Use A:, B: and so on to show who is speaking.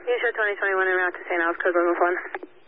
A: Show 2021 en route to St. Al's, code 111.